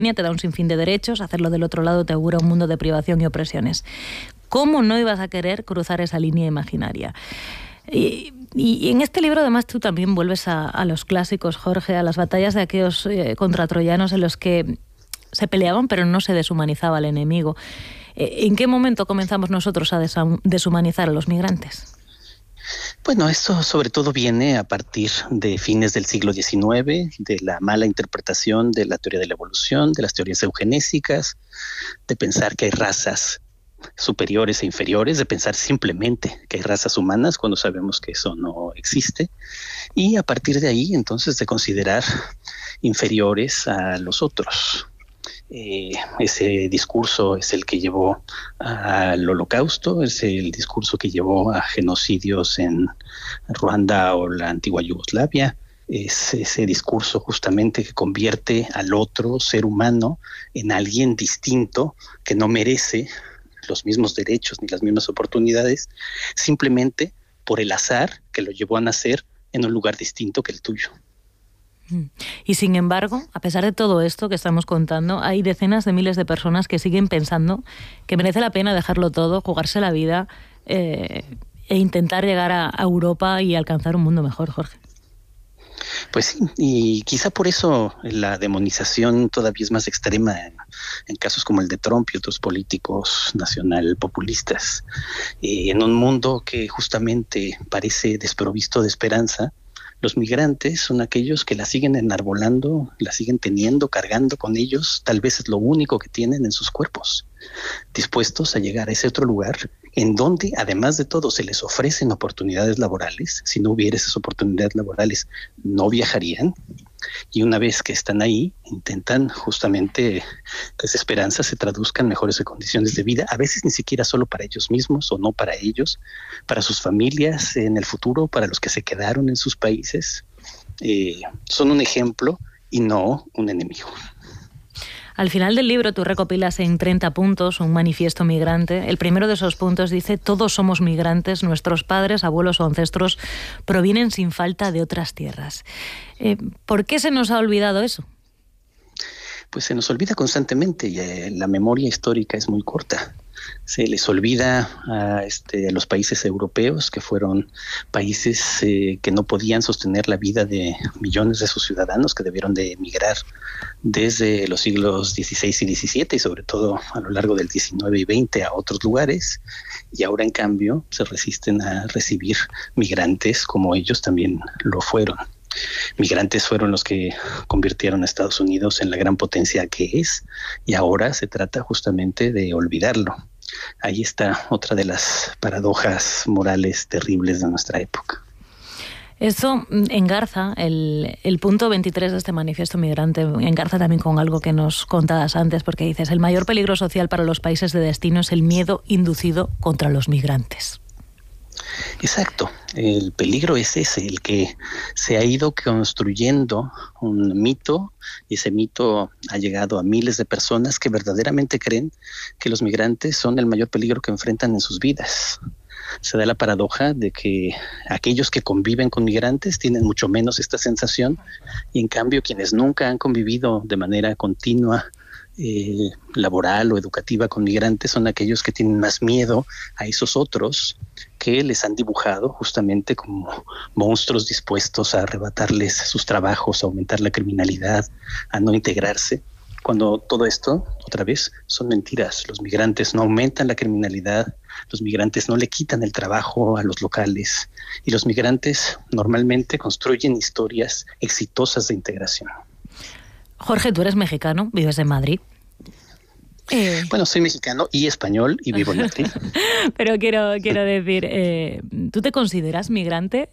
te da un sinfín de derechos, hacerlo del otro lado te augura un mundo de privación y opresiones. ¿Cómo no ibas a querer cruzar esa línea imaginaria? Y en este libro además tú también vuelves a los clásicos, Jorge, a las batallas de aquellos contratroyanos en los que se peleaban pero no se deshumanizaba al enemigo. ¿En qué momento comenzamos nosotros a deshumanizar a los migrantes? Bueno, esto sobre todo viene a partir de fines del siglo XIX, de la mala interpretación de la teoría de la evolución, de las teorías eugenésicas, de pensar que hay razas superiores e inferiores, de pensar simplemente que hay razas humanas cuando sabemos que eso no existe, y a partir de ahí entonces de considerar inferiores a los otros. Ese discurso es el que llevó al Holocausto, es el discurso que llevó a genocidios en Ruanda o la antigua Yugoslavia. Es ese discurso justamente que convierte al otro ser humano en alguien distinto que no merece los mismos derechos ni las mismas oportunidades, simplemente por el azar que lo llevó a nacer en un lugar distinto que el tuyo. Y sin embargo, a pesar de todo esto que estamos contando, hay decenas de miles de personas que siguen pensando que merece la pena dejarlo todo, jugarse la vida e intentar llegar a Europa y alcanzar un mundo mejor, Jorge. Pues sí, y quizá por eso la demonización todavía es más extrema en casos como el de Trump y otros políticos nacional populistas. En un mundo que justamente parece desprovisto de esperanza, los migrantes son aquellos que la siguen enarbolando, la siguen teniendo, cargando con ellos, tal vez es lo único que tienen en sus cuerpos, dispuestos a llegar a ese otro lugar en donde, además de todo, se les ofrecen oportunidades laborales. Si no hubiera esas oportunidades laborales, no viajarían. Y una vez que están ahí, intentan justamente que esa esperanza se traduzca en mejores condiciones de vida, a veces ni siquiera solo para ellos mismos o no para ellos, para sus familias en el futuro, para los que se quedaron en sus países. Son un ejemplo y no un enemigo. Al final del libro tú recopilas en 30 puntos un manifiesto migrante. El primero de esos puntos dice: todos somos migrantes, nuestros padres, abuelos o ancestros provienen sin falta de otras tierras. ¿Por qué se nos ha olvidado eso? Pues se nos olvida constantemente y la memoria histórica es muy corta. Se les olvida a los países europeos, que fueron países que no podían sostener la vida de millones de sus ciudadanos, que debieron de emigrar desde los siglos XVI y XVII y sobre todo a lo largo del XIX y XX a otros lugares, y ahora en cambio se resisten a recibir migrantes como ellos también lo fueron. Migrantes fueron los que convirtieron a Estados Unidos en la gran potencia que es, y ahora se trata justamente de olvidarlo. Ahí está otra de las paradojas morales terribles de nuestra época. Esto engarza, el punto 23 de este manifiesto migrante, engarza también con algo que nos contabas antes, porque dices: el mayor peligro social para los países de destino es el miedo inducido contra los migrantes. Exacto, el peligro es ese, el que se ha ido construyendo un mito, y ese mito ha llegado a miles de personas que verdaderamente creen que los migrantes son el mayor peligro que enfrentan en sus vidas. Se da la paradoja de que aquellos que conviven con migrantes tienen mucho menos esta sensación, y en cambio quienes nunca han convivido de manera continua, laboral o educativa con migrantes, son aquellos que tienen más miedo a esos otros que les han dibujado justamente como monstruos dispuestos a arrebatarles sus trabajos, a aumentar la criminalidad, a no integrarse, cuando todo esto, otra vez, son mentiras. Los migrantes no aumentan la criminalidad, los migrantes no le quitan el trabajo a los locales, y los migrantes normalmente construyen historias exitosas de integración. Jorge, tú eres mexicano, vives en Madrid. Bueno, soy mexicano y español y vivo en Madrid. Pero quiero decir, ¿tú te consideras migrante?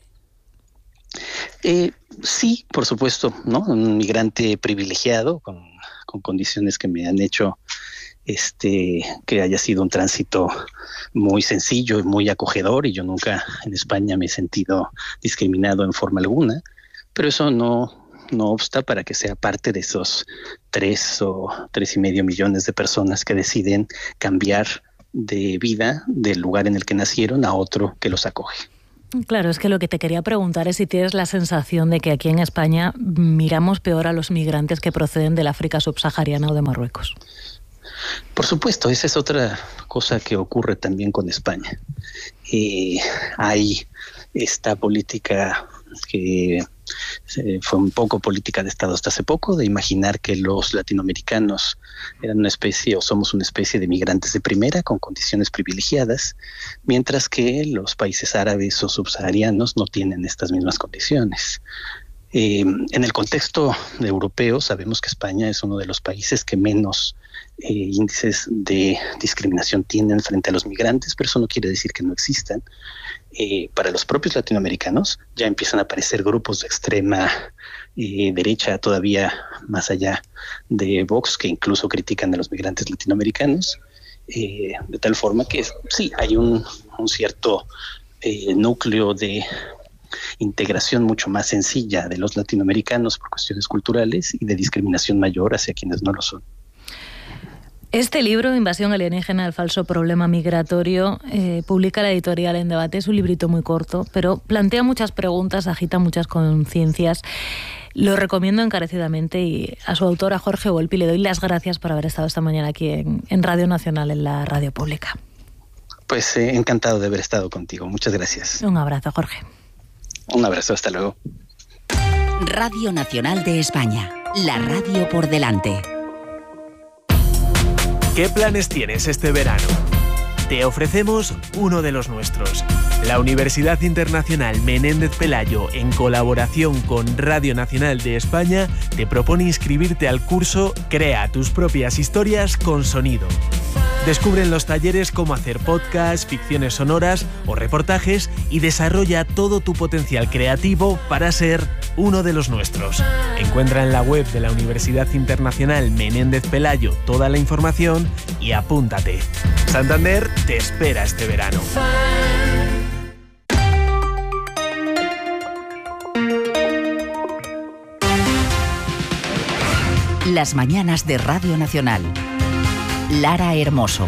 Sí, por supuesto, ¿no? Un migrante privilegiado con condiciones que me han hecho que haya sido un tránsito muy sencillo y muy acogedor, y yo nunca en España me he sentido discriminado en forma alguna, pero eso no obsta para que sea parte de esos 3 o 3,5 millones de personas que deciden cambiar de vida del lugar en el que nacieron a otro que los acoge. Claro, es que lo que te quería preguntar es si tienes la sensación de que aquí en España miramos peor a los migrantes que proceden del África subsahariana o de Marruecos. Por supuesto, esa es otra cosa que ocurre también con España. Hay esta política que fue un poco política de Estado hasta hace poco, de imaginar que los latinoamericanos eran una especie o somos una especie de migrantes de primera con condiciones privilegiadas, mientras que los países árabes o subsaharianos no tienen estas mismas condiciones. En el contexto europeo sabemos que España es uno de los países que menos índices de discriminación tienen frente a los migrantes, pero eso no quiere decir que no existan. Para los propios latinoamericanos ya empiezan a aparecer grupos de extrema derecha, todavía más allá de Vox, que incluso critican a los migrantes latinoamericanos, de tal forma que sí, hay un cierto núcleo de integración mucho más sencilla de los latinoamericanos por cuestiones culturales y de discriminación mayor hacia quienes no lo son. Este libro, Invasión alienígena, el falso problema migratorio, publica la editorial En Debate. Es un librito muy corto, pero plantea muchas preguntas, agita muchas conciencias. Lo recomiendo encarecidamente y a su autor, a Jorge Volpi, le doy las gracias por haber estado esta mañana aquí en Radio Nacional, en la radio pública. Pues encantado de haber estado contigo. Muchas gracias. Un abrazo, Jorge. Un abrazo, hasta luego. Radio Nacional de España, la radio por delante. ¿Qué planes tienes este verano? Te ofrecemos uno de los nuestros. La Universidad Internacional Menéndez Pelayo, en colaboración con Radio Nacional de España, te propone inscribirte al curso Crea tus propias historias con sonido. Descubre en los talleres cómo hacer podcasts, ficciones sonoras o reportajes y desarrolla todo tu potencial creativo para ser uno de los nuestros. Encuentra en la web de la Universidad Internacional Menéndez Pelayo toda la información y apúntate. Santander te espera este verano. Las mañanas de Radio Nacional. Lara Hermoso.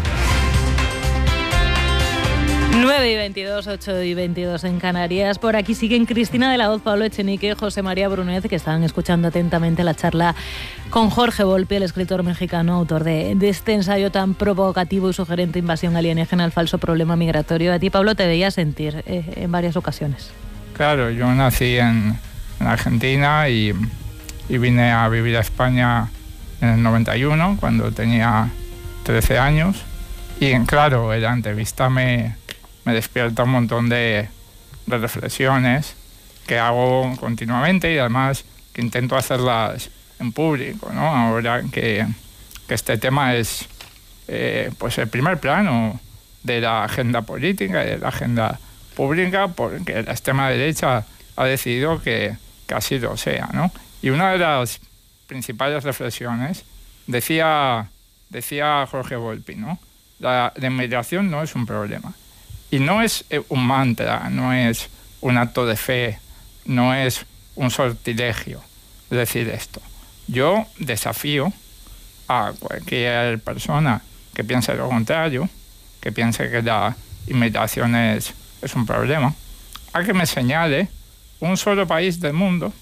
9:22, 8:22 en Canarias. Por aquí siguen Cristina de la Hoz, Pablo Echenique, José María Brunez, que estaban escuchando atentamente la charla con Jorge Volpi, el escritor mexicano, autor de este ensayo tan provocativo y sugerente, Invasión alienígena, el falso problema migratorio. A ti, Pablo, te veía sentir en varias ocasiones. Claro, yo nací en Argentina y vine a vivir a España en el 91, cuando tenía 13 años. Y claro, la entrevista me despierta un montón de reflexiones que hago continuamente y además que intento hacerlas en público, ¿no? Ahora que este tema es pues el primer plano de la agenda política y de la agenda pública, porque la extrema derecha ha decidido que así lo sea, ¿no? Y una de las principales reflexiones decía Jorge Volpi, ¿no? La inmigración no es un problema. Y no es un mantra, no es un acto de fe, no es un sortilegio decir esto. Yo desafío a cualquier persona que piense lo contrario, que piense que la inmigración es un problema, a que me señale un solo país del mundo,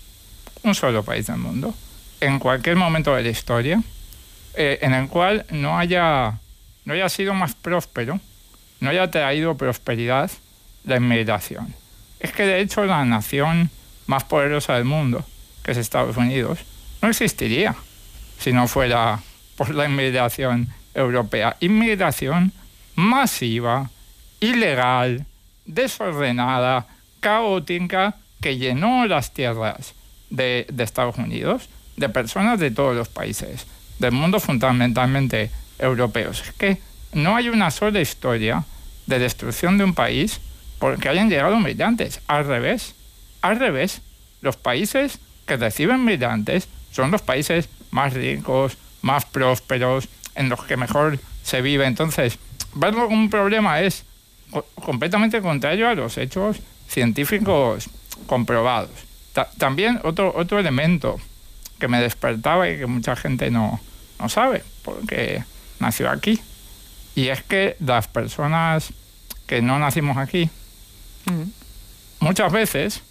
en cualquier momento de la historia, en el cual no haya sido más próspero, no haya traído prosperidad la inmigración. Es que de hecho la nación más poderosa del mundo, que es Estados Unidos, no existiría si no fuera por la inmigración europea. Inmigración masiva, ilegal, desordenada, caótica, que llenó las tierras de Estados Unidos de personas de todos los países del mundo, fundamentalmente europeos. Es que no hay una sola historia de destrucción de un país porque hayan llegado migrantes. Al revés. Los países que reciben migrantes son los países más ricos, más prósperos, en los que mejor se vive. Entonces, verlo como un problema es completamente contrario a los hechos científicos comprobados. También otro elemento que me despertaba y que mucha gente no sabe, porque nació aquí, y es que las personas que no nacimos aquí muchas veces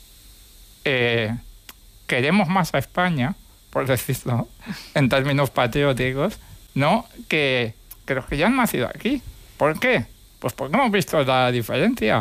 queremos más a España, por decirlo en términos patrióticos, ¿no? que los que ya han nacido aquí. ¿Por qué? Pues porque hemos visto la diferencia.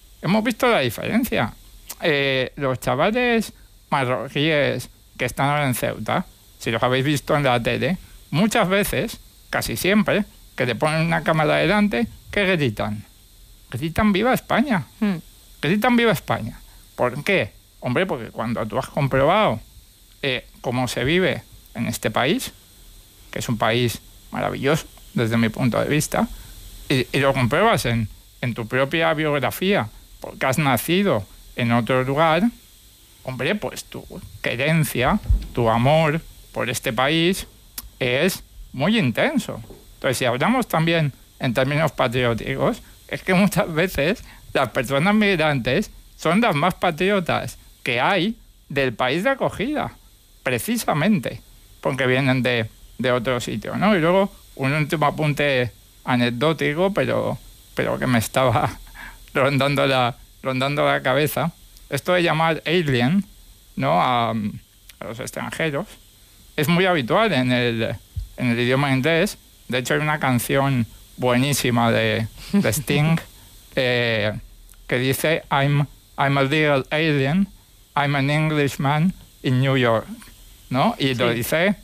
Los chavales marroquíes que están ahora en Ceuta, si los habéis visto en la tele, muchas veces, casi siempre, que le ponen una cámara delante, ¿qué gritan? Gritan ¡Viva España! Gritan ¡Viva España! ¿Por qué? Hombre, porque cuando tú has comprobado cómo se vive en este país, que es un país maravilloso desde mi punto de vista, y lo compruebas en tu propia biografía, porque has nacido en otro lugar, hombre, pues tu querencia, tu amor por este país es muy intenso. Entonces, si hablamos también en términos patrióticos, es que muchas veces las personas migrantes son las más patriotas que hay del país de acogida, precisamente porque vienen de otro sitio, ¿no? Y luego un último apunte anecdótico, pero que me estaba rondando la cabeza. Esto de llamar alien, ¿no? a los extranjeros es muy habitual en el idioma inglés. De hecho, hay una canción buenísima de Sting que dice I'm a little alien, I'm an Englishman in New York, ¿no? Y lo dice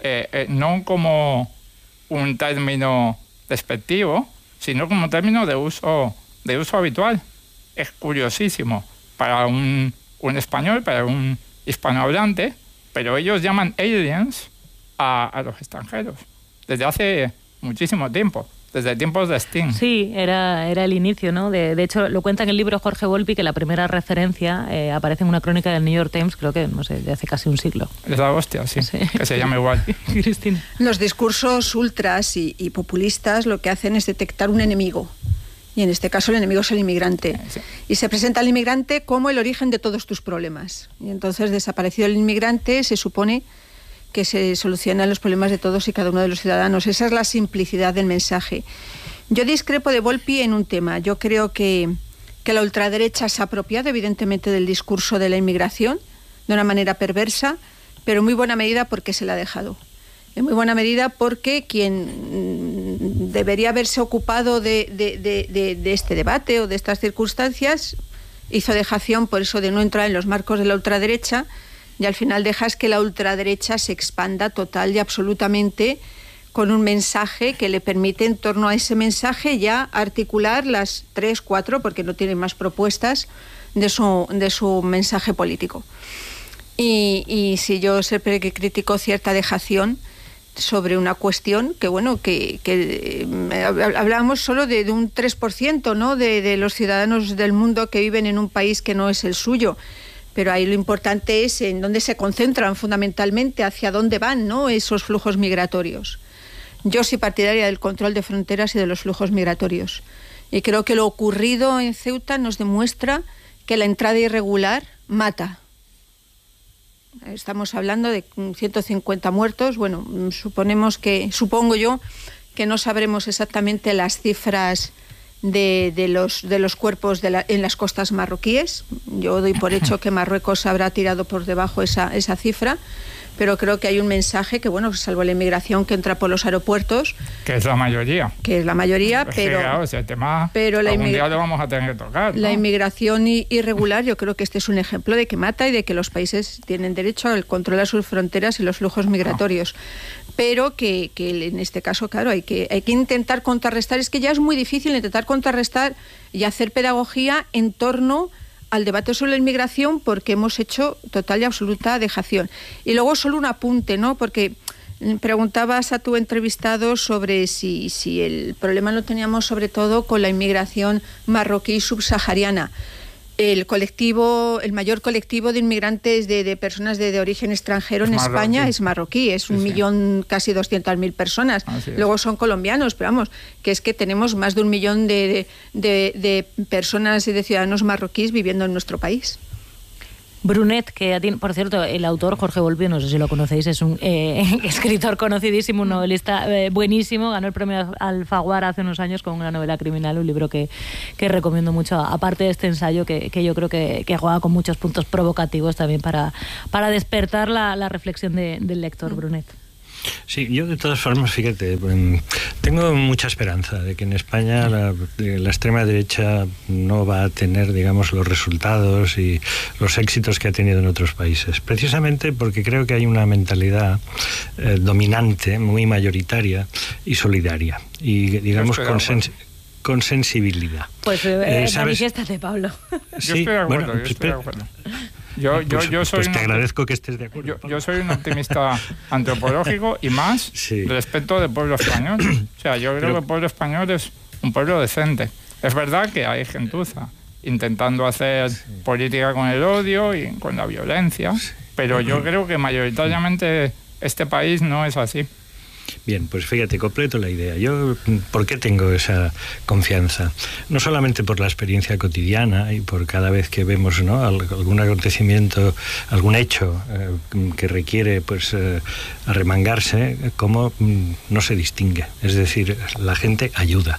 no como un término despectivo, sino como un término de uso habitual. Es curiosísimo para un español, para un hispanohablante, pero ellos llaman aliens a los extranjeros desde hace muchísimo tiempo, desde tiempos de Sting. Sí, era el inicio, ¿no? De hecho, lo cuenta en el libro Jorge Volpi, que la primera referencia aparece en una crónica del New York Times, creo que, no sé, de hace casi un siglo. Es la hostia, sí. Que se llama igual. Cristina. Los discursos ultras y populistas lo que hacen es detectar un enemigo. Y en este caso el enemigo es el inmigrante. Sí. Y se presenta al inmigrante como el origen de todos tus problemas. Y entonces, desaparecido el inmigrante, se supone que se solucionan los problemas de todos y cada uno de los ciudadanos. Esa es la simplicidad del mensaje. Yo discrepo de Volpi en un tema. Yo creo que la ultraderecha se ha apropiado evidentemente del discurso de la inmigración de una manera perversa, pero en muy buena medida porque se la ha dejado. En muy buena medida porque quien debería haberse ocupado de este debate o de estas circunstancias hizo dejación por eso de no entrar en los marcos de la ultraderecha, y al final dejas que la ultraderecha se expanda total y absolutamente con un mensaje que le permite en torno a ese mensaje ya articular las 3, 4, porque no tiene más propuestas de su mensaje político. Y si yo siempre que critico cierta dejación sobre una cuestión que, bueno, que hablábamos solo de un 3%, ¿no? de los ciudadanos del mundo que viven en un país que no es el suyo. Pero ahí lo importante es en dónde se concentran fundamentalmente, hacia dónde van, ¿no? esos flujos migratorios. Yo soy partidaria del control de fronteras y de los flujos migratorios. Y creo que lo ocurrido en Ceuta nos demuestra que la entrada irregular mata. Estamos hablando de 150 muertos. Bueno, supongo yo que no sabremos exactamente las cifras de los cuerpos en las costas marroquíes. Yo doy por hecho que Marruecos habrá tirado por debajo esa cifra, pero creo que hay un mensaje que, bueno, salvo la inmigración que entra por los aeropuertos, que es la mayoría, pero claro, ese tema pero algún día lo vamos a tener que tocar, ¿no? La inmigración irregular, yo creo que este es un ejemplo de que mata y de que los países tienen derecho al control de sus fronteras y los flujos migratorios. Pero que en este caso, claro, hay que intentar contrarrestar. Es que ya es muy difícil intentar contrarrestar y hacer pedagogía en torno al debate sobre la inmigración, porque hemos hecho total y absoluta dejación. Y luego solo un apunte, ¿no? Porque preguntabas a tu entrevistado sobre si el problema lo teníamos sobre todo con la inmigración marroquí subsahariana. El mayor colectivo de inmigrantes de personas de origen extranjero en España es marroquí, es 1.000.000, casi 200.000 personas. Luego son colombianos, pero vamos, que es que tenemos más de 1 millón de personas y de ciudadanos marroquíes viviendo en nuestro país. Brunet, que por cierto, el autor Jorge Volpi, no sé si lo conocéis, es un escritor conocidísimo, un novelista buenísimo, ganó el premio Alfaguara hace unos años con una novela criminal, un libro que recomiendo mucho, aparte de este ensayo que yo creo que juega con muchos puntos provocativos también para despertar la reflexión del lector. Brunet. Sí, yo de todas formas, fíjate, tengo mucha esperanza de que en España la extrema derecha no va a tener, digamos, los resultados y los éxitos que ha tenido en otros países, precisamente porque creo que hay una mentalidad dominante, muy mayoritaria y solidaria, y digamos con sensibilidad. Pues manifiéstate, Pablo. Sí, yo estoy de acuerdo. Yo te agradezco que estés de acuerdo. Yo soy un optimista antropológico y más respecto del pueblo español. O sea, yo creo que el pueblo español es un pueblo decente. Es verdad que hay gentuza intentando hacer política con el odio y con la violencia, pero yo creo que mayoritariamente este país no es así. Bien, pues fíjate, completo la idea. Yo, ¿por qué tengo esa confianza? No solamente por la experiencia cotidiana y por cada vez que vemos, ¿no?, algún acontecimiento, algún hecho que requiere pues arremangarse, como no se distingue. Es decir, la gente ayuda.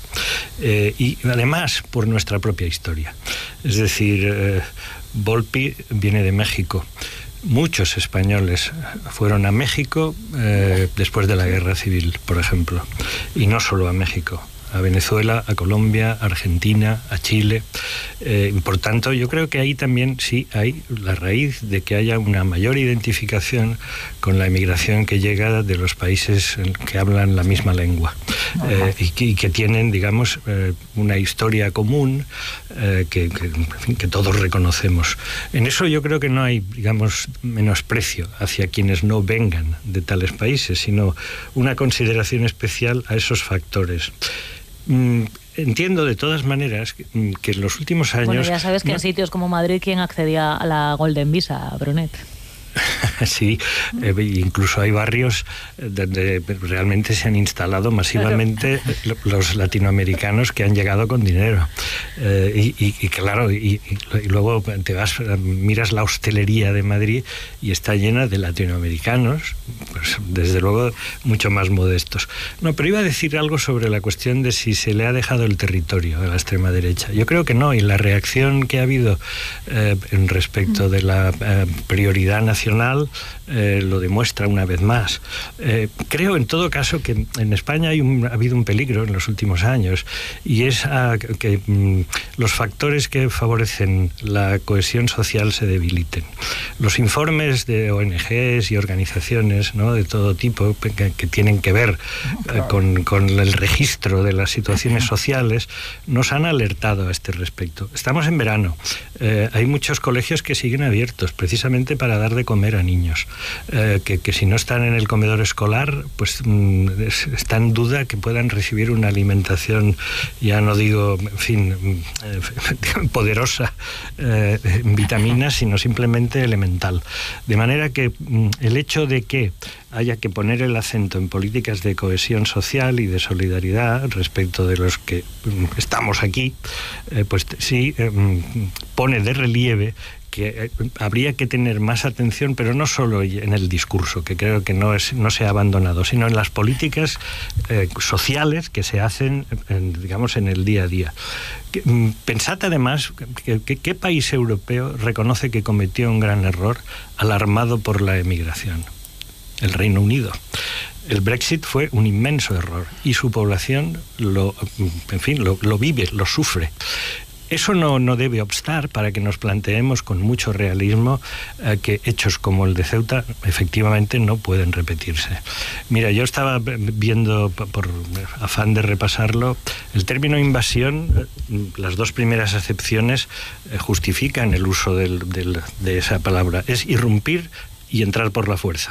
Y además por nuestra propia historia. Es decir, Volpi viene de México. Muchos españoles fueron a México después de la Guerra Civil, por ejemplo, y no solo a México, a Venezuela, a Colombia, a Argentina, a Chile. Por tanto, yo creo que ahí también sí hay la raíz de que haya una mayor identificación con la emigración que llega de los países que hablan la misma lengua y que tienen, digamos, una historia común que todos reconocemos. En eso yo creo que no hay, digamos, menosprecio hacia quienes no vengan de tales países, sino una consideración especial a esos factores. Entiendo de todas maneras que en los últimos años... Bueno, ya sabes que en sitios como Madrid, ¿quién accedía a la Golden Visa, Brunet? Sí, incluso hay barrios donde realmente se han instalado masivamente los latinoamericanos que han llegado con dinero. Y claro, y luego te vas, miras la hostelería de Madrid y está llena de latinoamericanos, pues desde luego mucho más modestos. No, pero iba a decir algo sobre la cuestión de si se le ha dejado el territorio a la extrema derecha. Yo creo que no, y la reacción que ha habido en respecto de la prioridad nacional lo demuestra una vez más. Creo en todo caso que en España ha habido un peligro en los últimos años, y es que los factores que favorecen la cohesión social se debiliten. Los informes de ONGs y organizaciones, ¿no?, de todo tipo que tienen que ver con el registro de las situaciones sociales nos han alertado a este respecto. Estamos en verano. Hay muchos colegios que siguen abiertos precisamente para dar de comer a niños, que si no están en el comedor escolar, pues está en duda que puedan recibir una alimentación, ya no digo, en fin, poderosa en vitaminas, sino simplemente elemental. De manera que el hecho de que haya que poner el acento en políticas de cohesión social y de solidaridad respecto de los que estamos aquí, pues sí pone de relieve que habría que tener más atención, pero no solo en el discurso, que creo que no se ha abandonado, sino en las políticas sociales que se hacen, digamos, en el día a día. Pensad además ¿qué país europeo reconoce que cometió un gran error alarmado por la emigración? El Reino Unido. El Brexit fue un inmenso error y su población lo vive, lo sufre. Eso no debe obstar para que nos planteemos con mucho realismo que hechos como el de Ceuta efectivamente no pueden repetirse. Mira, yo estaba viendo, por afán de repasarlo, el término invasión, las dos primeras acepciones justifican el uso de esa palabra. Es irrumpir y entrar por la fuerza.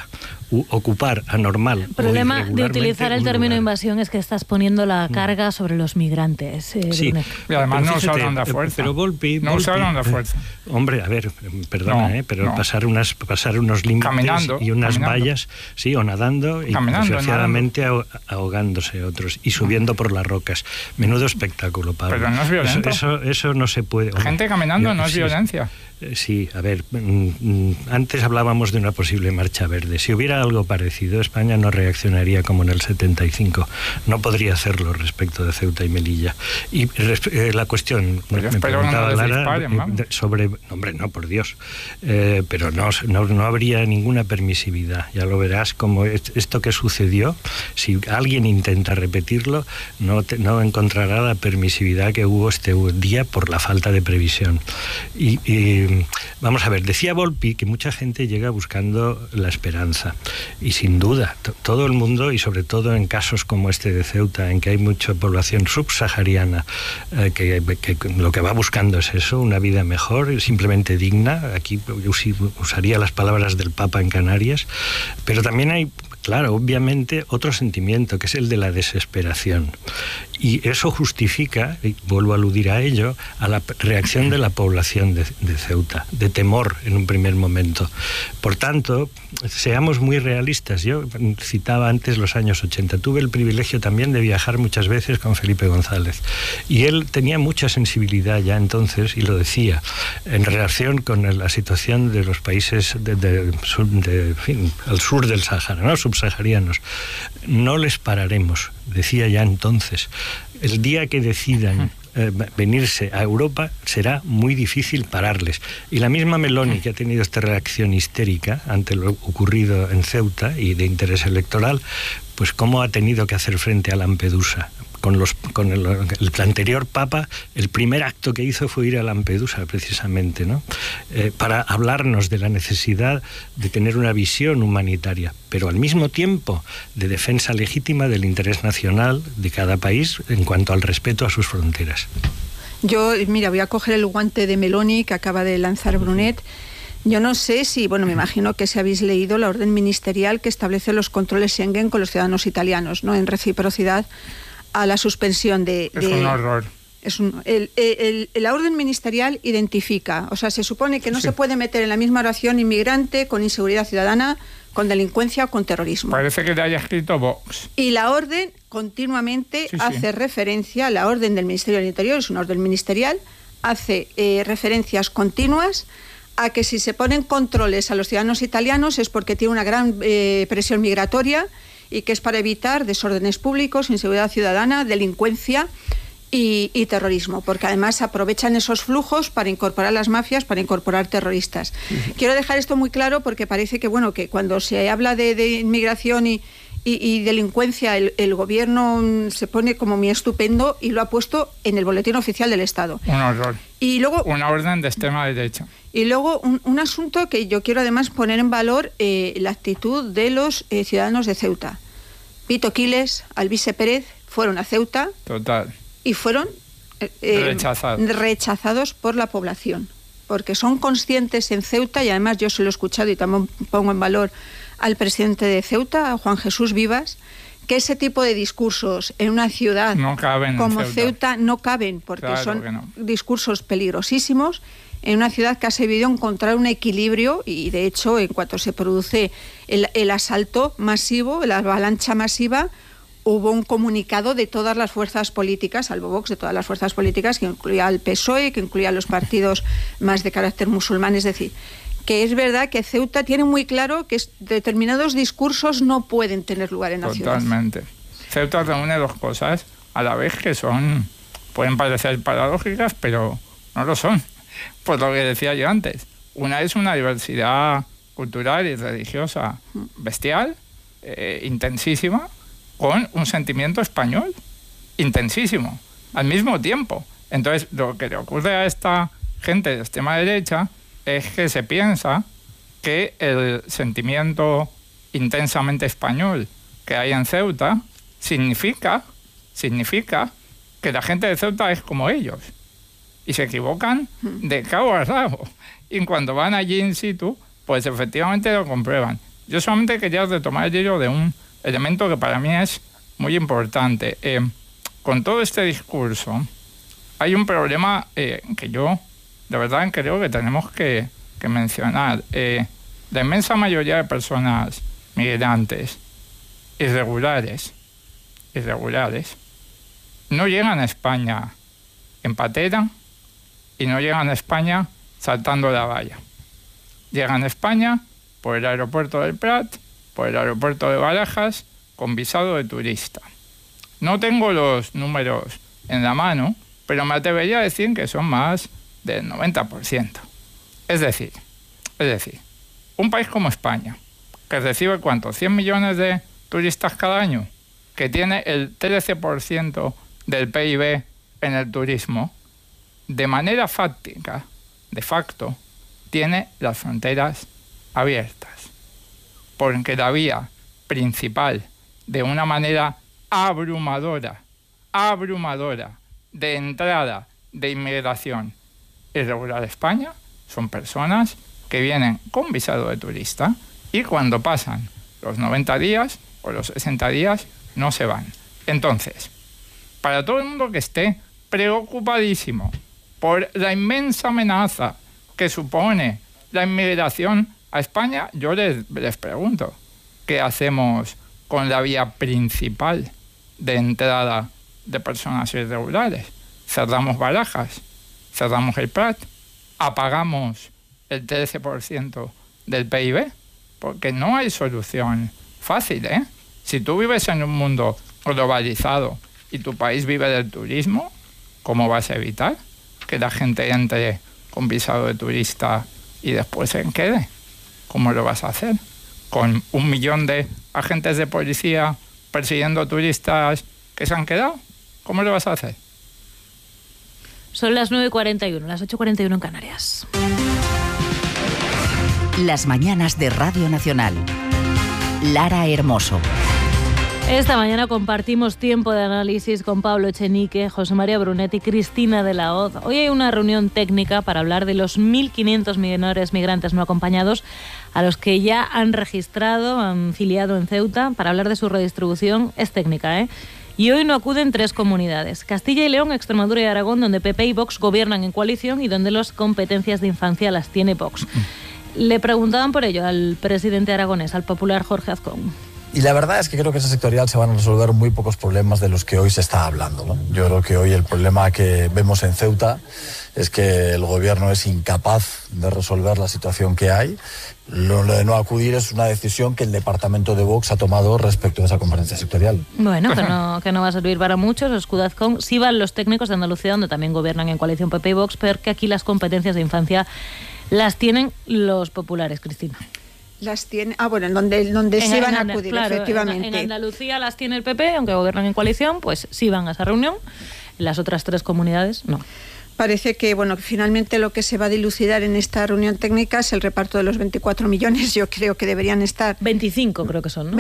ocupar anormal. El problema de utilizar el término invasión es que estás poniendo la carga sobre los migrantes. Sí. Y además no usaron la fuerza. Pero Volpi, usaron la fuerza. Hombre, a ver, perdona, pero pasar unos límites y unas vallas, sí, o nadando y desgraciadamente ahogándose otros y subiendo por las rocas. Menudo espectáculo, Pablo. Pero no es violento. Eso no se puede. Gente caminando no es violencia. Sí, a ver, antes hablábamos de una posible marcha verde. Si hubiera algo parecido, España no reaccionaría como en el 75. No podría hacerlo respecto de Ceuta y Melilla. Y la cuestión, me preguntaba Lara, sobre... Hombre, no, por Dios. Pero no habría ninguna permisividad. Ya lo verás, como esto que sucedió, si alguien intenta repetirlo, no encontrará la permisividad que hubo este día por la falta de previsión. Vamos a ver, decía Volpi que mucha gente llega buscando la esperanza y sin duda todo el mundo, y sobre todo en casos como este de Ceuta, en que hay mucha población subsahariana que lo que va buscando es eso, una vida mejor, simplemente digna. Aquí usaría las palabras del Papa en Canarias, pero también hay, claro, obviamente, otro sentimiento, que es el de la desesperación. Y eso justifica, y vuelvo a aludir a ello, a la reacción de la población de Ceuta, de temor en un primer momento. Por tanto, seamos muy realistas. Yo citaba antes los años 80. Tuve el privilegio también de viajar muchas veces con Felipe González. Y él tenía mucha sensibilidad ya entonces, y lo decía, en relación con la situación de los países al sur del Sáhara, ¿no? Subsaharianos. No les pararemos, decía ya entonces. El día que decidan venirse a Europa será muy difícil pararles. Y la misma Meloni, que ha tenido esta reacción histérica ante lo ocurrido en Ceuta y de interés electoral, pues cómo ha tenido que hacer frente a Lampedusa. Con el anterior Papa, el primer acto que hizo fue ir a Lampedusa, precisamente, ¿no? Para hablarnos de la necesidad de tener una visión humanitaria, pero al mismo tiempo de defensa legítima del interés nacional de cada país en cuanto al respeto a sus fronteras. Yo, mira, voy a coger el guante de Meloni que acaba de lanzar Brunet. Yo no sé si, me imagino que si habéis leído la orden ministerial que establece los controles Schengen con los ciudadanos italianos, ¿no? En reciprocidad a la suspensión de... Es un horror. La orden ministerial identifica, o sea, se supone que no se puede meter en la misma oración inmigrante con inseguridad ciudadana, con delincuencia o con terrorismo. Parece que le haya escrito Vox. Y la orden continuamente hace referencia, la orden del Ministerio del Interior, es una orden ministerial, hace referencias continuas a que si se ponen controles a los ciudadanos italianos es porque tiene una gran presión migratoria y que es para evitar desórdenes públicos, inseguridad ciudadana, delincuencia y terrorismo, porque además aprovechan esos flujos para incorporar las mafias, para incorporar terroristas. Quiero dejar esto muy claro porque parece que, que cuando se habla de inmigración y delincuencia, el gobierno se pone como muy estupendo y lo ha puesto en el boletín oficial del Estado. Un horror. Y luego, una orden de extrema derecha. Y luego un asunto que yo quiero además poner en valor, la actitud de los ciudadanos de Ceuta. Vito Quiles, Alvise Pérez fueron a Ceuta. Total. Y fueron rechazados por la población, porque son conscientes en Ceuta, y además yo se lo he escuchado y también pongo en valor al presidente de Ceuta, a Juan Jesús Vivas, que ese tipo de discursos en una ciudad como Ceuta no caben, porque son discursos peligrosísimos, en una ciudad que ha sabido encontrar un equilibrio, y de hecho en cuanto se produce el asalto masivo, la avalancha masiva, hubo un comunicado de todas las fuerzas políticas, salvo Vox, de todas las fuerzas políticas, que incluía al PSOE, que incluía a los partidos más de carácter musulmán. Es decir, que es verdad que Ceuta tiene muy claro que determinados discursos no pueden tener lugar en la ciudad. Totalmente. Ceuta reúne dos cosas a la vez que pueden parecer paradójicas, pero no lo son. Pues lo que decía yo antes. Una es una diversidad cultural y religiosa bestial, intensísima, con un sentimiento español intensísimo, al mismo tiempo. Entonces, lo que le ocurre a esta gente de extrema derecha es que se piensa que el sentimiento intensamente español que hay en Ceuta significa que la gente de Ceuta es como ellos. Y se equivocan de cabo a rabo. Y cuando van allí in situ, pues efectivamente lo comprueban. Yo solamente quería retomar el hilo de un elemento que para mí es muy importante. Con todo este discurso hay un problema que yo de verdad creo que tenemos que mencionar. La inmensa mayoría de personas migrantes irregulares, no llegan a España en patera y no llegan a España saltando la valla. Llegan a España por el aeropuerto del Prat, por el aeropuerto de Barajas, con visado de turista. No tengo los números en la mano, pero me atrevería a decir que son más del 90%. Es decir, un país como España, que recibe, ¿cuánto? 100 millones de turistas cada año, que tiene el 13% del PIB en el turismo, de manera fáctica, de facto, tiene las fronteras abiertas. Porque la vía principal, de una manera abrumadora, de entrada de inmigración irregular a España, son personas que vienen con visado de turista y cuando pasan los 90 días o los 60 días no se van. Entonces, para todo el mundo que esté preocupadísimo por la inmensa amenaza que supone la inmigración a España, yo les pregunto, ¿qué hacemos con la vía principal de entrada de personas irregulares? ¿Cerramos Barajas? ¿Cerramos el Prat? ¿Apagamos el 13% del PIB? Porque no hay solución fácil, ¿eh? Si tú vives en un mundo globalizado y tu país vive del turismo, ¿cómo vas a evitar que la gente entre con visado de turista y después se quede? ¿Cómo lo vas a hacer? ¿Con 1 millón de agentes de policía persiguiendo turistas que se han quedado? ¿Cómo lo vas a hacer? Son las 9:41, las 8:41 en Canarias. Las mañanas de Radio Nacional. Lara Hermoso. Esta mañana compartimos tiempo de análisis con Pablo Echenique, José María Brunet y Cristina de la Hoz. Hoy hay una reunión técnica para hablar de los 1.500 menores migrantes no acompañados a los que ya han registrado, han filiado en Ceuta. Para hablar de su redistribución es técnica, ¿eh? Y hoy no acuden 3 comunidades: Castilla y León, Extremadura y Aragón, donde PP y Vox gobiernan en coalición y donde las competencias de infancia las tiene Vox. Le preguntaban por ello al presidente aragonés, al popular Jorge Azcón. Y la verdad es que creo que esa sectorial se van a resolver muy pocos problemas de los que hoy se está hablando, ¿no? Yo creo que hoy el problema que vemos en Ceuta es que el gobierno es incapaz de resolver la situación que hay. Lo de no acudir es una decisión que el departamento de Vox ha tomado respecto a esa conferencia sectorial. Bueno, que no va a servir para muchos. Escuda Azcón, sí van los técnicos de Andalucía, donde también gobiernan en coalición PP y Vox, pero que aquí las competencias de infancia las tienen los populares, Cristina. Las tiene, en donde sí van a acudir, claro, efectivamente. En Andalucía las tiene el PP, aunque gobiernan en coalición, pues sí van a esa reunión. En las otras 3 comunidades, no. Parece que, finalmente lo que se va a dilucidar en esta reunión técnica es el reparto de los 24 millones. Yo creo que deberían estar... 25 creo que son, ¿no?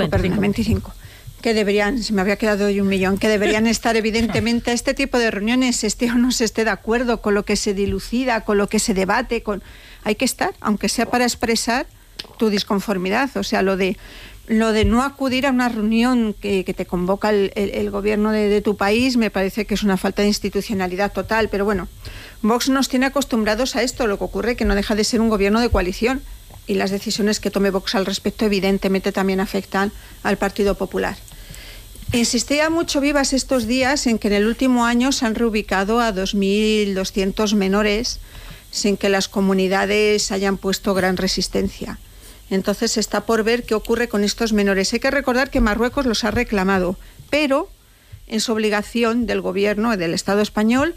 25. Que deberían, se me había quedado hoy 1 millón, que deberían estar evidentemente este tipo de reuniones, esté o no se esté de acuerdo con lo que se dilucida, con lo que se debate, hay que estar, aunque sea para expresar tu disconformidad. O sea, lo de no acudir a una reunión que te convoca el gobierno de tu país me parece que es una falta de institucionalidad total. Pero bueno, Vox nos tiene acostumbrados a esto. Lo que ocurre es que no deja de ser un gobierno de coalición y las decisiones que tome Vox al respecto evidentemente también afectan al Partido Popular. Insistía mucho Vivas estos días en que en el último año se han reubicado a 2.200 menores sin que las comunidades hayan puesto gran resistencia. Entonces está por ver qué ocurre con estos menores. Hay que recordar que Marruecos los ha reclamado, pero es obligación del gobierno del Estado español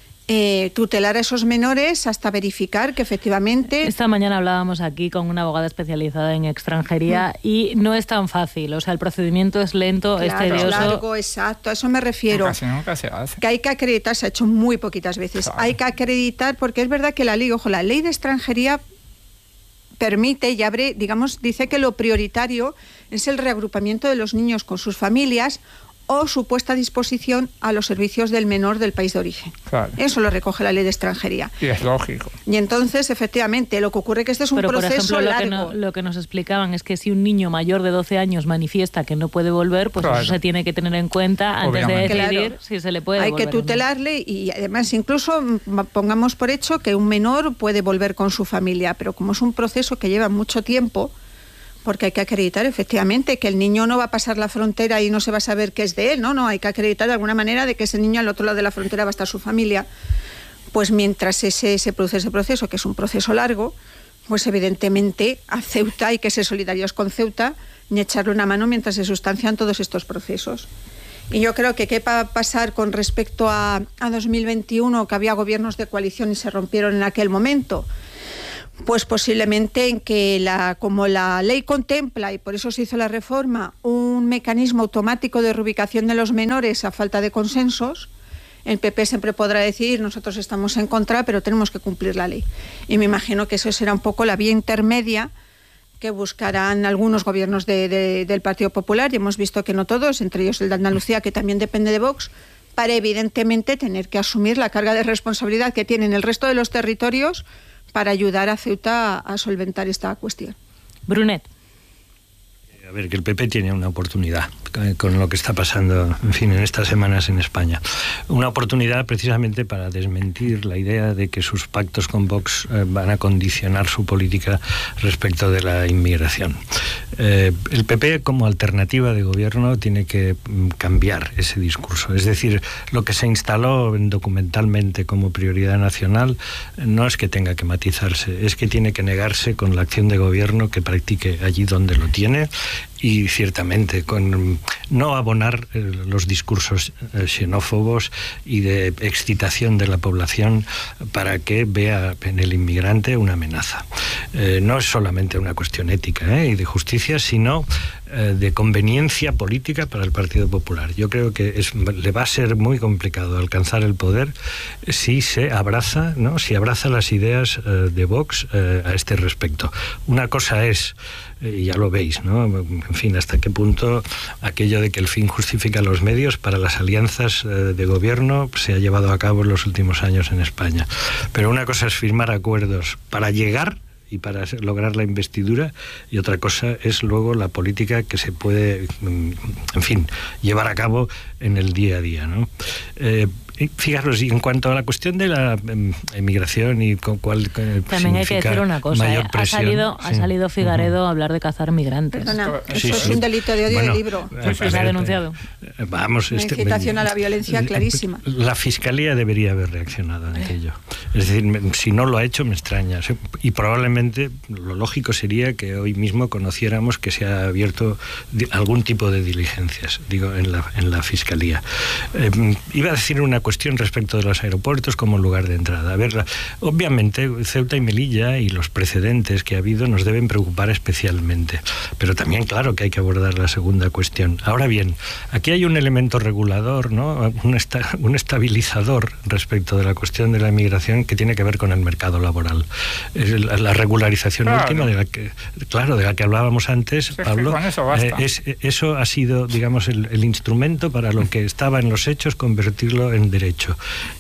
tutelar a esos menores hasta verificar que efectivamente... Esta mañana hablábamos aquí con una abogada especializada en extranjería y no es tan fácil. O sea, el procedimiento es lento, claro, es tedioso. Largo, exacto, a eso me refiero. Nunca se hace. Que hay que acreditar, se ha hecho muy poquitas veces. Claro. Hay que acreditar, porque es verdad que la ley de extranjería permite y abre, digamos, dice que lo prioritario es el reagrupamiento de los niños con sus familias o su puesta a disposición a los servicios del menor del país de origen. Claro. Eso lo recoge la ley de extranjería. Y es lógico. Y entonces, efectivamente, lo que ocurre es que este es un proceso por ejemplo, largo. Lo que nos explicaban es que si un niño mayor de 12 años manifiesta que no puede volver, pues eso se tiene que tener en cuenta antes de decidir si se le puede Hay devolver. que tutelarle y además incluso pongamos por hecho que un menor puede volver con su familia, pero como es un proceso que lleva mucho tiempo, porque hay que acreditar efectivamente que el niño no va a pasar la frontera y no se va a saber qué es de él, no, hay que acreditar de alguna manera de que ese niño al otro lado de la frontera va a estar su familia. Pues mientras se produce ese proceso, que es un proceso largo, pues evidentemente a Ceuta hay que ser solidarios con Ceuta y echarle una mano mientras se sustancian todos estos procesos. Y yo creo que qué va a pasar con respecto a 2021, que había gobiernos de coalición y se rompieron en aquel momento. Pues posiblemente en que como la ley contempla, y por eso se hizo la reforma, un mecanismo automático de reubicación de los menores a falta de consensos, el PP siempre podrá decir nosotros estamos en contra, pero tenemos que cumplir la ley. Y me imagino que eso será un poco la vía intermedia que buscarán algunos gobiernos del Partido Popular, y hemos visto que no todos, entre ellos el de Andalucía, que también depende de Vox, para evidentemente tener que asumir la carga de responsabilidad que tienen el resto de los territorios para ayudar a Ceuta a solventar esta cuestión. Brunet. A ver, que el PP tiene una oportunidad con lo que está pasando, en fin, en estas semanas en España. Una oportunidad precisamente para desmentir la idea de que sus pactos con Vox van a condicionar su política respecto de la inmigración. El PP, como alternativa de gobierno, tiene que cambiar ese discurso. Es decir, lo que se instaló documentalmente como prioridad nacional no es que tenga que matizarse, es que tiene que negarse con la acción de gobierno que practique allí donde lo tiene, y ciertamente con no abonar los discursos xenófobos y de excitación de la población para que vea en el inmigrante una amenaza. No es solamente una cuestión ética y de justicia, sino de conveniencia política para el Partido Popular. Yo creo que le va a ser muy complicado alcanzar el poder si se abraza, ¿no? Si abraza las ideas de Vox a este respecto. Una cosa es, y ya lo veis, ¿no? En fin, hasta qué punto aquello de que el fin justifica los medios para las alianzas de gobierno se ha llevado a cabo en los últimos años en España. Pero una cosa es firmar acuerdos para llegar y para lograr la investidura, y otra cosa es luego la política que se puede, en fin, llevar a cabo en el día a día, ¿no? Fijaros, y en cuanto a la cuestión de la emigración y cuál también hay que decir una cosa, ha salido Figaredo a hablar de cazar migrantes. Perdona, eso es un delito de odio del libro. Se ha denunciado. Vamos, una incitación a la violencia clarísima. La Fiscalía debería haber reaccionado a aquello. Es decir, si no lo ha hecho, me extraña. Y probablemente lo lógico sería que hoy mismo conociéramos que se ha abierto algún tipo de diligencias, digo, en la Fiscalía. Iba a decir una cuestión respecto de los aeropuertos como lugar de entrada. A ver, obviamente Ceuta y Melilla y los precedentes que ha habido nos deben preocupar especialmente, pero también claro que hay que abordar la segunda cuestión. Ahora bien, aquí hay un elemento regulador, ¿no? Un estabilizador respecto de la cuestión de la inmigración que tiene que ver con el mercado laboral. La regularización última de la que hablábamos antes, sí, Pablo, eso ha sido, digamos, el instrumento para lo que estaba en los hechos, convertirlo en derecho.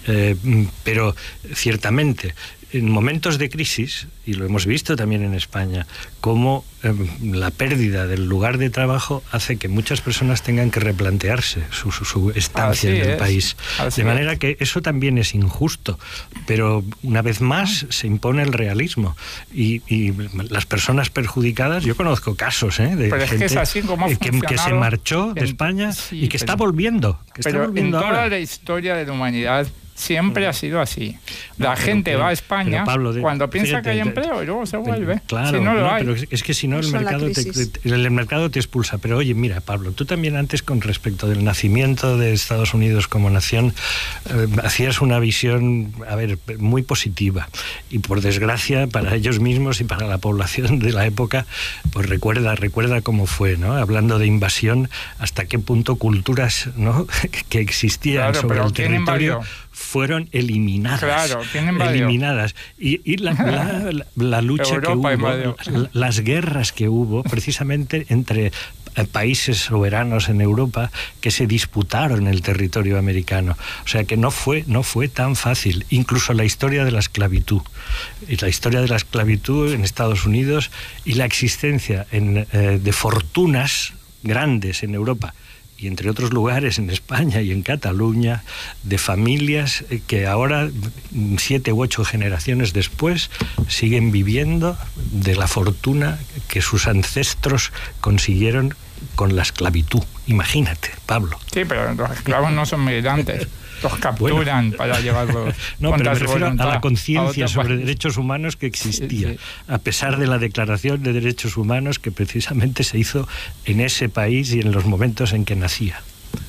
Pero ciertamente en momentos de crisis, y lo hemos visto también en España, cómo la pérdida del lugar de trabajo hace que muchas personas tengan que replantearse su estancia en el país. De manera que eso también es injusto, pero una vez más se impone el realismo. Y las personas perjudicadas, yo conozco casos de gente que se marchó de España y que está volviendo. En toda la historia de la humanidad siempre ha sido así. La gente va a España Pablo, cuando piensa que hay empleo y luego se vuelve. Claro, si no lo hay. Pero es que si no el mercado te expulsa. Pero oye, mira, Pablo, tú también antes con respecto del nacimiento de Estados Unidos como nación hacías una visión, muy positiva. Y por desgracia para ellos mismos y para la población de la época, pues recuerda cómo fue, ¿no? Hablando de invasión, hasta qué punto culturas, ¿no? que existían sobre el territorio fueron eliminadas. Claro, eliminadas. Y la lucha Europa que hubo, las guerras que hubo, precisamente entre países soberanos en Europa que se disputaron el territorio americano. O sea que no fue tan fácil. Incluso la historia de la esclavitud. Y la historia de la esclavitud en Estados Unidos y la existencia de fortunas grandes en Europa y entre otros lugares en España y en Cataluña, de familias que ahora, 7 u 8 generaciones después, siguen viviendo de la fortuna que sus ancestros consiguieron con la esclavitud. Imagínate, Pablo. Sí, pero los esclavos no son migrantes. Los capturan para llevarlos. No, pero me refiero a la conciencia sobre derechos humanos que existía, a pesar de la Declaración de Derechos Humanos que precisamente se hizo en ese país y en los momentos en que nacía.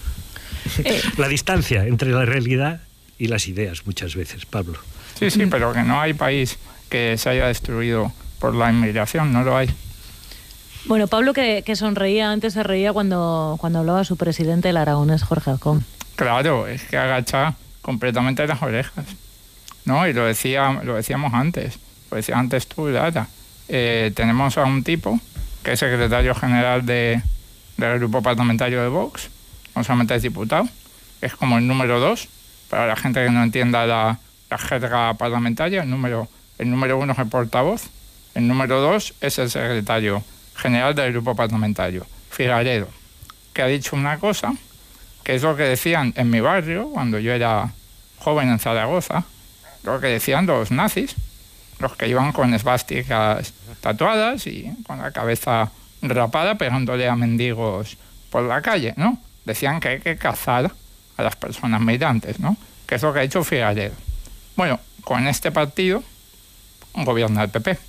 La distancia entre la realidad y las ideas, muchas veces, Pablo. Sí, pero que no hay país que se haya destruido por la inmigración, no lo hay. Bueno, Pablo que sonreía, antes se reía cuando hablaba su presidente, el aragonés Jorge Alcón. Claro, es que agacha completamente las orejas, ¿no? Y lo decíamos antes, lo decía antes tú, Lara. Tenemos a un tipo que es secretario general del grupo parlamentario de Vox, no solamente es diputado, es como el número 2, para la gente que no entienda la jerga parlamentaria, el número 1 es el portavoz, el número 2 es el secretario general del grupo parlamentario, Figaredo, que ha dicho una cosa que es lo que decían en mi barrio, cuando yo era joven en Zaragoza, lo que decían los nazis, los que iban con esvásticas tatuadas y con la cabeza rapada pegándole a mendigos por la calle, ¿no? Decían que hay que cazar a las personas migrantes, ¿no? Que es lo que ha dicho Figaredo. Bueno, con este partido gobierna el PP.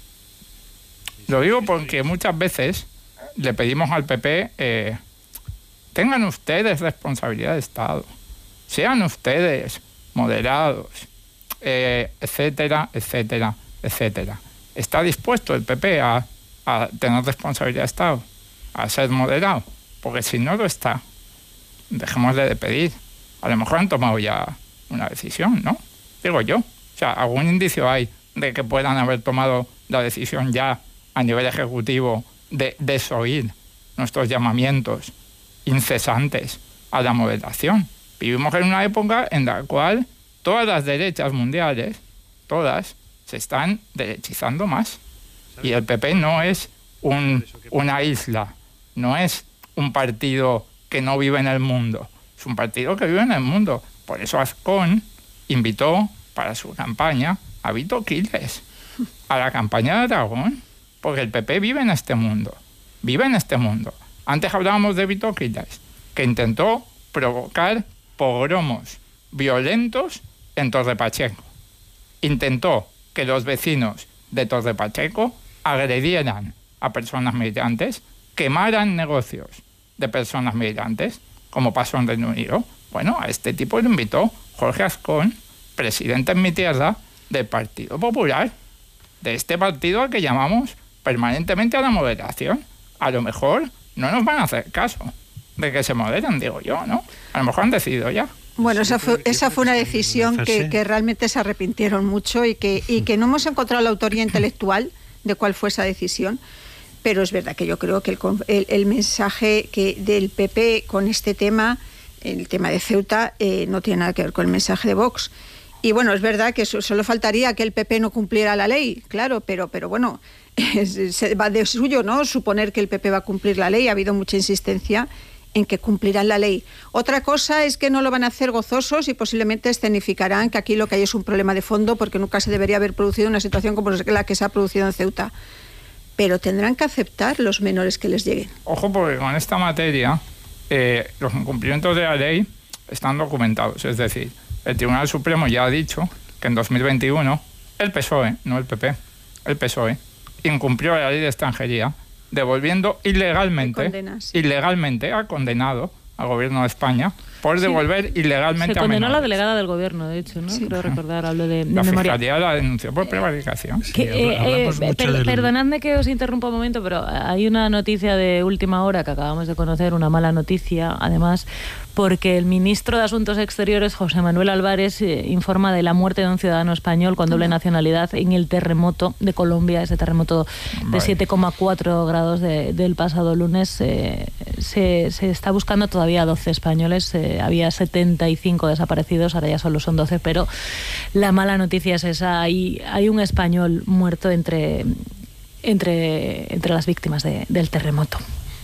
Lo digo porque muchas veces le pedimos al PP... tengan ustedes responsabilidad de Estado, sean ustedes moderados, etcétera, etcétera, etcétera. ¿Está dispuesto el PP a tener responsabilidad de Estado, a ser moderado? Porque si no lo está, dejémosle de pedir. A lo mejor han tomado ya una decisión, ¿no? Digo yo. O sea, algún indicio hay de que puedan haber tomado la decisión ya a nivel ejecutivo de desoír nuestros llamamientos incesantes a la moderación. Vivimos en una época en la cual todas las derechas mundiales, todas, se están derechizando más. Y el PP no es una isla, no es un partido que no vive en el mundo, es un partido que vive en el mundo. Por eso Azcón invitó para su campaña a Vito Quiles a la campaña de Aragón, porque el PP vive en este mundo, vive en este mundo. Antes hablábamos de Vito Quiles, que intentó provocar pogromos violentos en Torre Pacheco. Intentó que los vecinos de Torre Pacheco agredieran a personas migrantes, quemaran negocios de personas migrantes, como pasó en Reino Unido. Bueno, a este tipo lo invitó Jorge Azcón, presidente en mi tierra del Partido Popular, de este partido al que llamamos permanentemente a la moderación. A lo mejor no nos van a hacer caso de que se moderen, digo yo, ¿no? A lo mejor han decidido ya. Bueno, esa fue una decisión que realmente se arrepintieron mucho y que no hemos encontrado la autoría intelectual de cuál fue esa decisión, pero es verdad que yo creo que el mensaje del PP con este tema, el tema de Ceuta, no tiene nada que ver con el mensaje de Vox. Y bueno, es verdad que solo faltaría que el PP no cumpliera la ley, claro, pero bueno... se va de suyo, ¿no? Suponer que el PP va a cumplir la ley. Ha habido mucha insistencia en que cumplirán la ley. Otra cosa es que no lo van a hacer gozosos y posiblemente escenificarán que aquí lo que hay es un problema de fondo, porque nunca se debería haber producido una situación como la que se ha producido en Ceuta. Pero tendrán que aceptar los menores que les lleguen. Ojo, porque con esta materia los incumplimientos de la ley están documentados. Es decir, el Tribunal Supremo ya ha dicho que en 2021 el PSOE, no el PP, el PSOE, incumplió la ley de extranjería, devolviendo ilegalmente ha condenado al gobierno de España por devolver ilegalmente a menores. Se condenó a la delegada del gobierno, de hecho, ¿no? Sí. Creo recordar, hablo de la memoria. Fiscalía la denunció por prevaricación. Sí, perdonadme que os interrumpa un momento, pero hay una noticia de última hora que acabamos de conocer, una mala noticia, además, porque el ministro de Asuntos Exteriores, José Manuel Álvarez, informa de la muerte de un ciudadano español con doble nacionalidad en el terremoto de Colombia, ese terremoto de 7,4 grados del pasado lunes. Se está buscando todavía 12 españoles, había 75 desaparecidos, ahora ya solo son 12, pero la mala noticia es esa, hay un español muerto entre las víctimas del terremoto.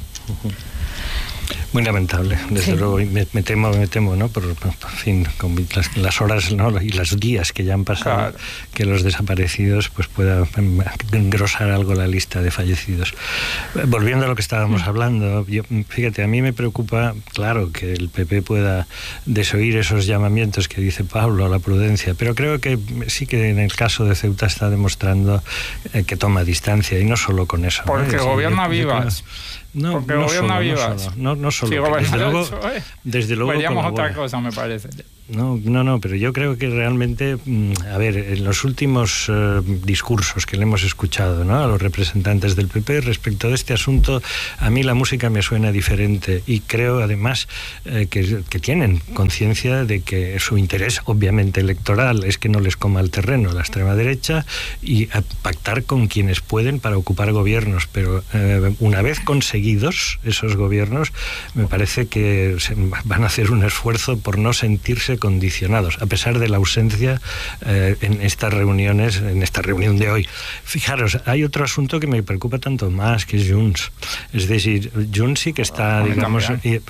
Muy lamentable, desde luego, me temo, ¿no? Por fin, con las horas, ¿no? Y los días que ya han pasado, claro, que los desaparecidos pues pueda engrosar algo la lista de fallecidos. Volviendo a lo que estábamos hablando, fíjate, a mí me preocupa, claro, que el PP pueda desoír esos llamamientos que dice Pablo a la prudencia, pero creo que sí que en el caso de Ceuta está demostrando que toma distancia, y no solo con eso. Porque gobierna Vivas. No, porque el gobierno solo, Vivas. No solo. Desde luego veríamos otra cosa, me parece. No, pero yo creo que realmente, a ver, en los últimos discursos que le hemos escuchado, ¿no?, a los representantes del PP respecto de este asunto, a mí la música me suena diferente, y creo además que tienen conciencia de que su interés, obviamente electoral, es que no les coma el terreno la extrema derecha y a pactar con quienes pueden para ocupar gobiernos, pero una vez conseguidos esos gobiernos, me parece que van a hacer un esfuerzo por no sentirse condicionados, a pesar de la ausencia en estas reuniones, en esta reunión de hoy. Fijaros, hay otro asunto que me preocupa tanto más, que es Junts. Es decir, Junts sí que está, digamos,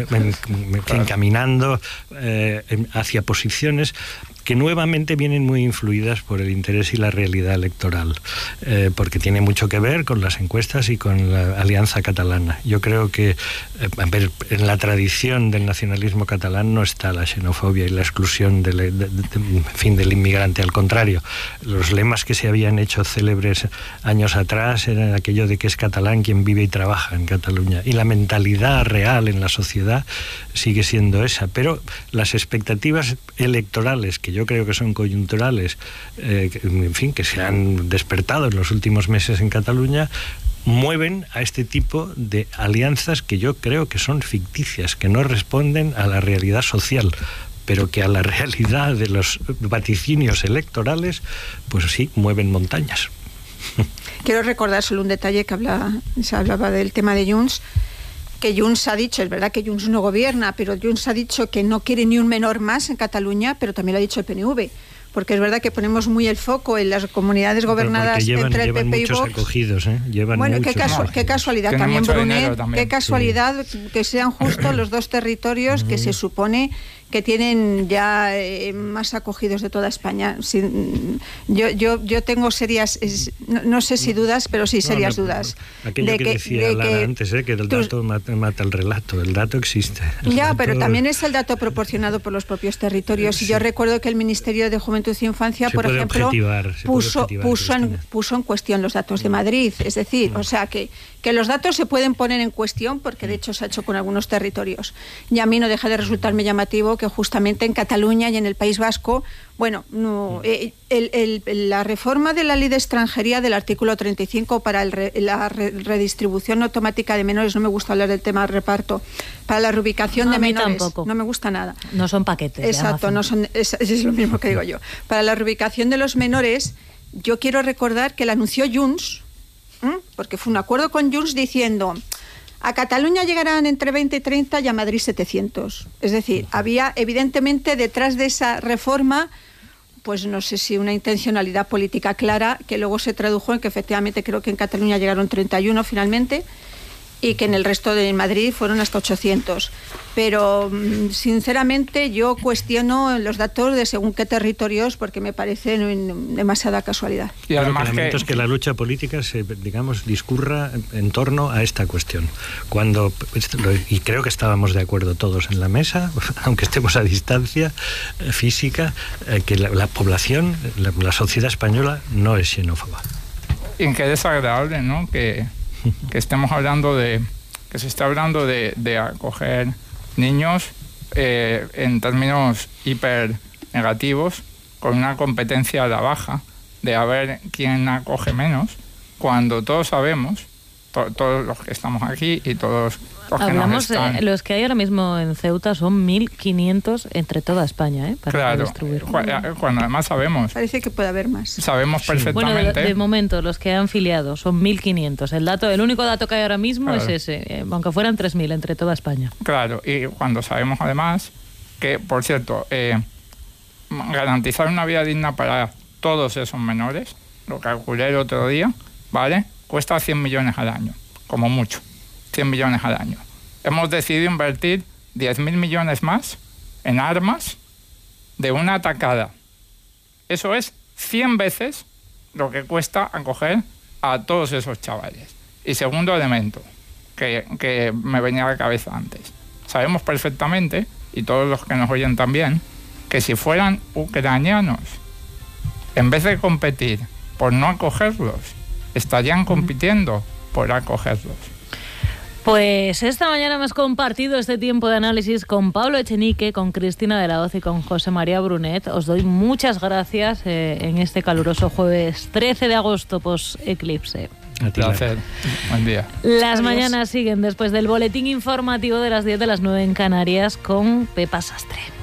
encaminando hacia posiciones que nuevamente vienen muy influidas por el interés y la realidad electoral, porque tiene mucho que ver con las encuestas y con la Alianza Catalana. Yo creo que en la tradición del nacionalismo catalán no está la xenofobia y la exclusión del inmigrante. Al contrario, los lemas que se habían hecho célebres años atrás eran aquello de que es catalán quien vive y trabaja en Cataluña. Y la mentalidad real en la sociedad sigue siendo esa, pero las expectativas electorales, que yo creo que son coyunturales, en fin, que se han despertado en los últimos meses en Cataluña, mueven a este tipo de alianzas que yo creo que son ficticias, que no responden a la realidad social, pero que a la realidad de los vaticinios electorales, pues sí, mueven montañas. Quiero recordar solo un detalle que se hablaba del tema de Junts, que Junts ha dicho, es verdad que Junts no gobierna, pero Junts ha dicho que no quiere ni un menor más en Cataluña, pero también lo ha dicho el PNV. Porque es verdad que ponemos muy el foco en las comunidades gobernadas entre el PP y Vox. Acogidos, ¿eh? Bueno, qué casualidad también, Brunet, qué casualidad que sean justo los dos territorios que se supone que tienen ya más acogidos de toda España. Yo tengo serias, no sé si dudas, pero sí serias dudas. Aquello que decía Lara antes, que el dato mata el relato. El dato existe. Pero también es el dato proporcionado por los propios territorios. Sí. Y yo recuerdo que el Ministerio de Juventud y Infancia, por ejemplo, puso en cuestión los datos de Madrid. Es decir, o sea, que los datos se pueden poner en cuestión, porque de hecho se ha hecho con algunos territorios. Y a mí no deja de resultarme llamativo que justamente en Cataluña y en el País Vasco, bueno, la reforma de la ley de extranjería del artículo 35 para la redistribución automática de menores, no me gusta hablar del tema reparto, para la reubicación de menores, tampoco. No me gusta nada. No son paquetes. Exacto, es lo mismo que digo yo. Para la reubicación de los menores, yo quiero recordar que la anunció Junts, porque fue un acuerdo con Junts diciendo: a Cataluña llegarán entre 20 y 30 y a Madrid 700. Es decir, había evidentemente detrás de esa reforma, pues no sé si una intencionalidad política clara, que luego se tradujo en que efectivamente creo que en Cataluña llegaron 31 finalmente, y que en el resto de Madrid fueron hasta 800. Pero sinceramente yo cuestiono los datos de según qué territorios, porque me parece demasiada casualidad. Y además es que la lucha política discurra en torno a esta cuestión. Y creo que estábamos de acuerdo todos en la mesa, aunque estemos a distancia física, que la población, la sociedad española no es xenófoba. Y qué desagradable, ¿no?, que estemos hablando que se está hablando de acoger niños en términos hiper negativos, con una competencia a la baja de a ver quién acoge menos, cuando todos sabemos, todos los que estamos aquí y todos los que nos están... Los que hay ahora mismo en Ceuta son 1.500 entre toda España, para distribuir. Cuando además sabemos... Parece que puede haber más. Sabemos perfectamente... Bueno, de momento, los que han filiado son 1.500. El único dato que hay ahora mismo es ese, aunque fueran 3.000 entre toda España. Claro, y cuando sabemos además que, por cierto, garantizar una vida digna para todos esos menores, lo calculé el otro día, ¿vale?, cuesta 100 millones al año, como mucho, 100 millones al año. Hemos decidido invertir 10.000 millones más en armas de una atacada. Eso es 100 veces lo que cuesta acoger a todos esos chavales. Y segundo elemento, que me venía a la cabeza antes. Sabemos perfectamente, y todos los que nos oyen también, que si fueran ucranianos, en vez de competir por no acogerlos, estarían compitiendo por acogerlos. Pues esta mañana hemos compartido este tiempo de análisis con Pablo Echenique, con Cristina de la Hoz y con José María Brunet. Os doy muchas gracias en este caluroso jueves 13 de agosto post-eclipse. Un placer. Buen día. Las mañanas siguen después del boletín informativo de las 10 de las 9 en Canarias con Pepa Sastre.